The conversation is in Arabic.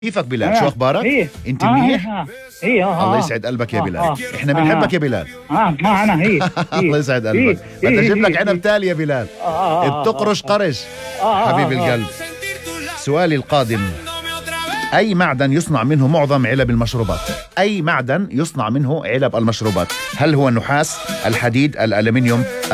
كيفك بلال؟ شو اخبارك؟ هي انت منيح؟ الله هي يسعد قلبك يا بلال. احنا بنحبك يا بلال. ما انا هي الله يسعد قلبك. بدي اجيب لك عنب تالي يا بلال. بتقرش قرش. حبيب القلب. سؤالي القادم: أي معدن يصنع منه معظم علب المشروبات؟ أي معدن يصنع منه علب المشروبات؟ هل هو النحاس، الحديد، الألمنيوم،